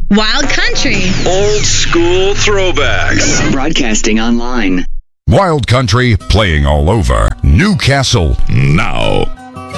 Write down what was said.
Wild Country. Old school throwbacks. Broadcasting online. Wild Country, playing all over Newcastle now.